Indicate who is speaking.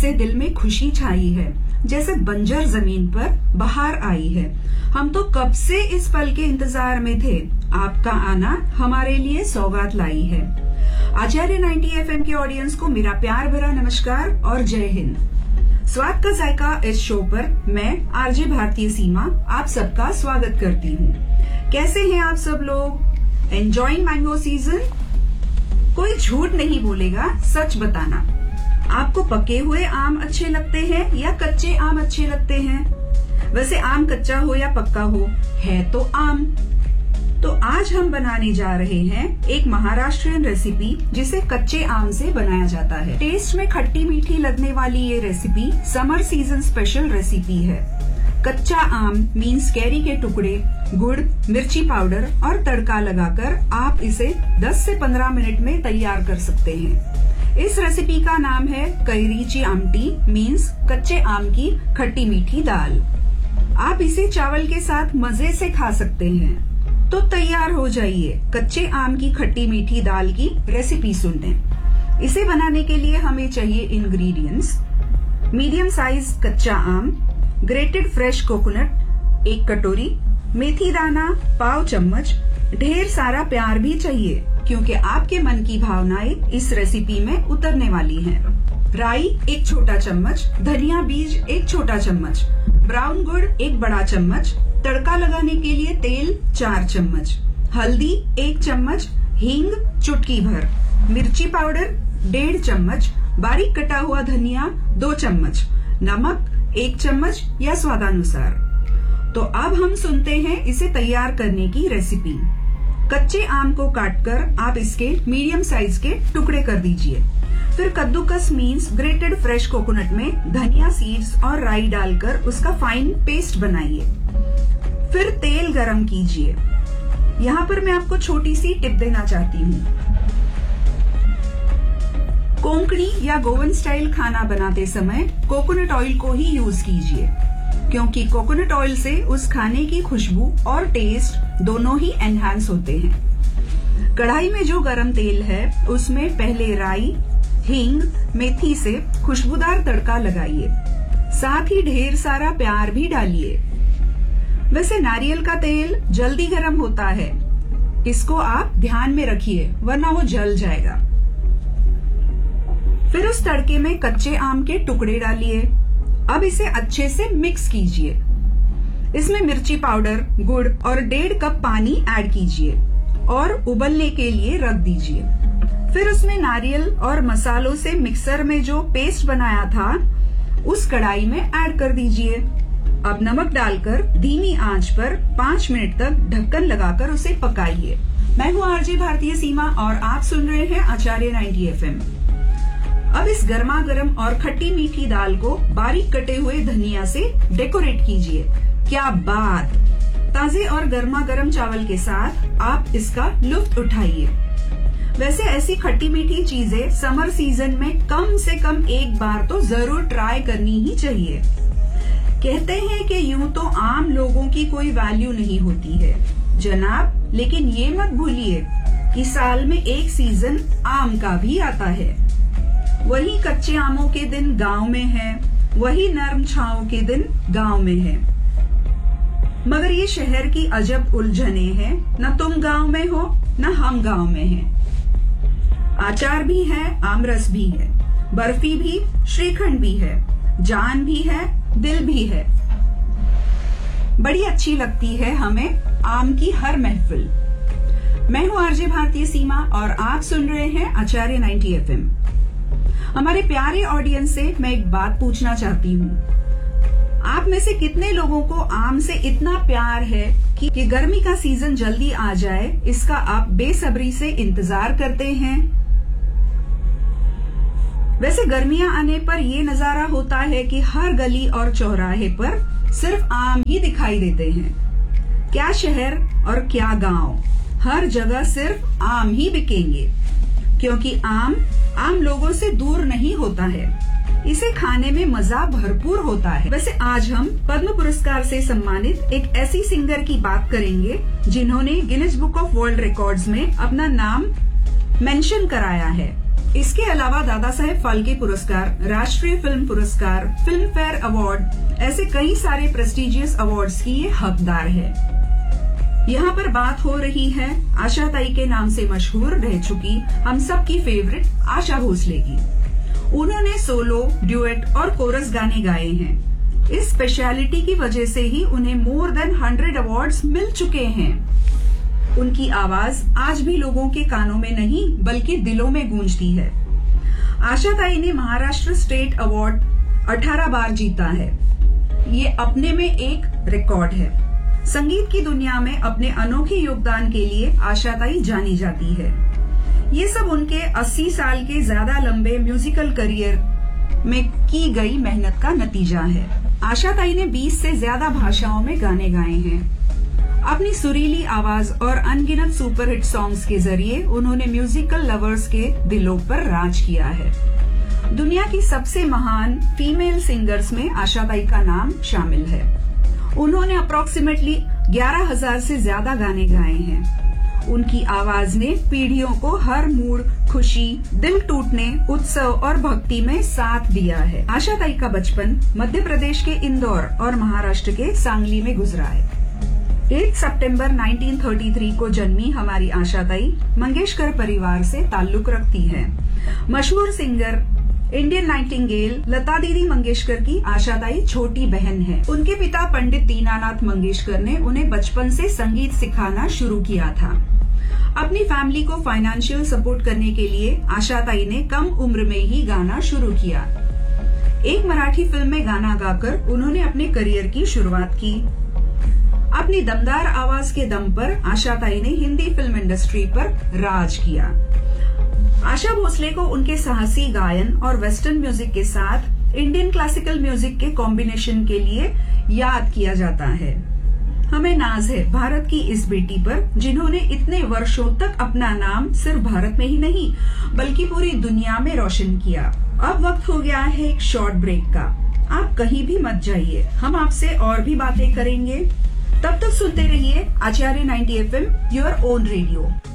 Speaker 1: जैसे दिल में खुशी छाई है, जैसे बंजर जमीन पर बहार आई है। हम तो कब से इस पल के इंतजार में थे, आपका आना हमारे लिए सौगात लाई है। आचार्य 90 FM के ऑडियंस को मेरा प्यार भरा नमस्कार और जय हिंद। स्वाद का जायका इस शो पर मैं आरजे भारतीय सीमा आप सबका स्वागत करती हूँ। कैसे हैं आप सब लोग? Enjoying mango season? कोई झूठ नहीं बोलेगा, सच बताना। आपको पके हुए आम अच्छे लगते हैं या कच्चे आम अच्छे लगते हैं? वैसे आम कच्चा हो या पक्का हो, है तो आम। तो आज हम बनाने जा रहे हैं एक महाराष्ट्रियन रेसिपी जिसे कच्चे आम से बनाया जाता है। टेस्ट में खट्टी मीठी लगने वाली ये recipe summer season special recipe है। कच्चा आम मीन्स कैरी के टुकड़े, गुड़, मिर्ची पाउडर और तड़का लगाकर आप इसे 10 से 15 मिनट में तैयार कर सकते हैं। इस रेसिपी का नाम है कैरीची आमटी मीन्स कच्चे आम की खट्टी मीठी दाल। आप इसे चावल के साथ मजे से खा सकते हैं। तो तैयार हो जाइए कच्चे आम की खट्टी मीठी दाल की रेसिपी सुनने। इसे बनाने के लिए हमें चाहिए इंग्रेडिएंट्स: मीडियम साइज कच्चा आम, ग्रेटेड फ्रेश कोकोनट 1 कटोरी, मेथी दाना पाव चम्मच, ढेर सारा प्यार भी चाहिए क्योंकि आपके मन की भावनाएं इस रेसिपी में उतरने वाली हैं। राई 1 छोटा चम्मच, धनिया बीज 1 छोटा चम्मच, ब्राउन गुड़ 1 बड़ा चम्मच, तड़का लगाने के लिए तेल 4 चम्मच, हल्दी 1 चम्मच, हींग चुटकी भर, मिर्ची पाउडर 1.5 चम्मच, बारीक कटा हुआ धनिया 2 चम्मच, नमक 1 चम्मच या स्वादानुसार। तो अब हम सुनते हैं इसे तैयार करने की रेसिपी। कच्चे आम को काटकर आप इसके मीडियम साइज के टुकड़े कर दीजिए। फिर कद्दूकस मीन्स ग्रेटेड फ्रेश कोकोनट में धनिया सीड्स और राई डालकर उसका फाइन पेस्ट बनाइए। फिर तेल गरम कीजिए। यहाँ पर मैं आपको छोटी सी टिप देना चाहती हूँ। कोंकणी या गोवन स्टाइल खाना बनाते समय कोकोनट ऑयल को ही यूज कीजिए क्योंकि कोकोनट ऑयल से उस खाने की खुशबू और टेस्ट दोनों ही एनहांस होते हैं। कढ़ाई में जो गरम तेल है उसमें पहले राई, हींग, मेथी से खुशबूदार तड़का लगाइए। साथ ही ढेर सारा प्यार भी डालिए। वैसे नारियल का तेल जल्दी गरम होता है, इसको आप ध्यान में रखिए वरना वो जल जाएगा। फिर उस तड़के में कच्चे आम के टुकड़े डालिए। अब इसे अच्छे से मिक्स कीजिए। इसमें मिर्ची पाउडर, गुड़ और 1.5 कप पानी ऐड कीजिए और उबलने के लिए रख दीजिए। फिर उसमें नारियल और मसालों से मिक्सर में जो पेस्ट बनाया था उस कढ़ाई में ऐड कर दीजिए। अब नमक डालकर धीमी आंच पर 5 मिनट तक ढक्कन लगाकर उसे पकाइए। मैं हूँ आरजे भारतीय सीमा और आप सुन रहे हैं आचार्य 90 FM। अब इस गर्मा गर्म और खट्टी मीठी दाल को बारीक कटे हुए धनिया से डेकोरेट कीजिए। क्या बात! ताजे और गर्मा गर्म चावल के साथ आप इसका लुत्फ उठाइए। वैसे ऐसी खट्टी मीठी चीजें समर सीजन में कम से कम एक बार तो जरूर ट्राई करनी ही चाहिए। कहते हैं कि यूं तो आम लोगों की कोई वैल्यू नहीं होती है जनाब, लेकिन ये मत भूलिए कि साल में एक सीजन आम का भी आता है। वही कच्चे आमों के दिन गांव में है, वही नर्म छांव के दिन गांव में है। मगर ये शहर की अजब उलझने हैं, न तुम गांव में हो न हम गांव में हैं। अचार भी है, आमरस भी है, बर्फी भी, श्रीखंड भी है, जान भी है, दिल भी है। बड़ी अच्छी लगती है हमें आम की हर महफिल। मैं हूँ आरजे भारतीय सीमा और आप सुन रहे हैं आचार्य 90 FM। हमारे प्यारे ऑडियंस से मैं एक बात पूछना चाहती हूँ। आप में से कितने लोगों को आम से इतना प्यार है कि गर्मी का सीजन जल्दी आ जाए, इसका आप बेसब्री से इंतजार करते हैं? वैसे गर्मियां आने पर ये नजारा होता है कि हर गली और चौराहे पर सिर्फ आम ही दिखाई देते हैं। क्या शहर और क्या गांव, हर जगह सिर्फ आम ही बिकेंगे क्योंकि आम लोगों से दूर नहीं होता है। इसे खाने में मजा भरपूर होता है। वैसे आज हम पद्म पुरस्कार से सम्मानित एक ऐसी सिंगर की बात करेंगे जिन्होंने Guinness book of world records में अपना नाम मेंशन कराया है। इसके अलावा दादा साहेब फाल्के पुरस्कार, राष्ट्रीय फिल्म पुरस्कार, फिल्म फेयर अवार्ड, ऐसे कई सारे प्रेस्टिजियस अवार्ड्स की ये हकदार है। यहाँ पर बात हो रही है आशा ताई के नाम से मशहूर रह चुकी हम सबकी फेवरेट आशा भोसले की। उन्होंने सोलो, ड्यूएट और कोरस गाने गाए हैं। इस स्पेशलिटी की वजह से ही उन्हें मोर देन 100 अवार्ड्स मिल चुके हैं। उनकी आवाज आज भी लोगों के कानों में नहीं बल्कि दिलों में गूंजती है। आशा ताई ने महाराष्ट्र स्टेट अवार्ड 18 बार जीता है। ये अपने में एक रिकॉर्ड है। संगीत की दुनिया में अपने अनोखे योगदान के लिए आशा ताई जानी जाती है। ये सब उनके 80 साल के ज्यादा लंबे म्यूजिकल करियर में की गई मेहनत का नतीजा है। आशा ताई ने 20 से ज्यादा भाषाओं में गाने गाए हैं। अपनी सुरीली आवाज और अनगिनत सुपरहिट सॉन्ग्स के जरिए उन्होंने म्यूजिकल लवर्स के दिलों पर राज किया है। दुनिया की सबसे महान फीमेल सिंगर्स में आशा ताई का नाम शामिल है। उन्होंने अप्रोक्सीमेटली 11,000 से ज्यादा गाने गाए हैं। उनकी आवाज ने पीढ़ियों को हर मूड, खुशी, दिल टूटने, उत्सव और भक्ति में साथ दिया है। आशा ताई का बचपन मध्य प्रदेश के इंदौर और महाराष्ट्र के सांगली में गुजरा है। 8 सितंबर 1933 को जन्मी हमारी आशा ताई मंगेशकर परिवार से ताल्लुक रखती है। मशहूर सिंगर इंडियन नाइटिंगेल लता दीदी मंगेशकर की आशा ताई छोटी बहन है। उनके पिता पंडित दीनानाथ मंगेशकर ने उन्हें बचपन से संगीत सिखाना शुरू किया था। अपनी फैमिली को फाइनेंशियल सपोर्ट करने के लिए आशा ताई ने कम उम्र में ही गाना शुरू किया। एक मराठी फिल्म में गाना गाकर उन्होंने अपने करियर की शुरुआत की। अपनी दमदार आवाज के दम पर आशा ताई ने हिंदी फिल्म इंडस्ट्री पर राज किया। आशा भोसले को उनके साहसी गायन और वेस्टर्न म्यूजिक के साथ इंडियन क्लासिकल म्यूजिक के कॉम्बिनेशन के लिए याद किया जाता है। हमें नाज है भारत की इस बेटी पर, जिन्होंने इतने वर्षों तक अपना नाम सिर्फ भारत में ही नहीं बल्कि पूरी दुनिया में रोशन किया। अब वक्त हो गया है एक शॉर्ट ब्रेक का। आप कहीं भी मत जाइए, हम आपसे और भी बातें करेंगे। तब तक सुनते रहिए आचार्य 90 FM, योर ओन रेडियो।